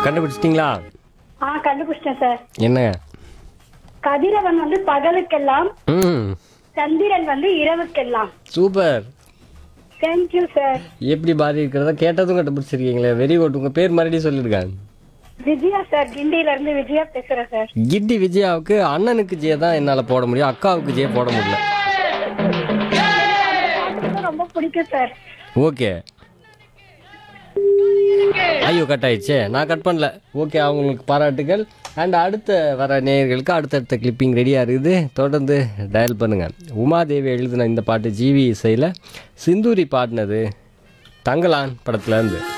கண்டுபிடிச்சிட்டிங்களா? கண்டுபிடிச்சிட்டேன் சார். என்னங்க? கதிரவன் வந்து பகலுக்கெல்லாம், ம், சந்திரன் வந்து இரவுக்கெல்லாம். சூப்பர். Thank you sir. எப்படி பாதி இருக்கிறத கேட்டதும் கண்டுபிடிச்சிருக்கீங்களே, வெரி குட். உங்க பேர் மறுபடியும் சொல்லிருங்க. விஜயா சார், கிண்டியில இருந்து விஜயா பேசுறேன் சார். கிட்டி விஜயாவுக்கு அண்ணனுக்கு ஜே தான் என்னால போட முடியும், அக்காவுக்கு ஜே போட முடியல. ரொம்ப பிடிக்கும் சார். ஓகே. ஐயோ, கட் ஆயிடுச்சே, நான் கட் பண்ணல. ஓகே, அவங்களுக்கு பாராட்டுகள். அண்ட் அடுத்த வர நேயர்களுக்கு அடுத்தடுத்த கிளிப்பிங் ரெடியாக இருக்குது. தொடர்ந்து டயல் பண்ணுங்கள். உமாதேவி எழுதின இந்த பாட்டு ஜிவி இசையில், சிந்தூரி பாடினது தங்கலான் படத்துலேருந்து.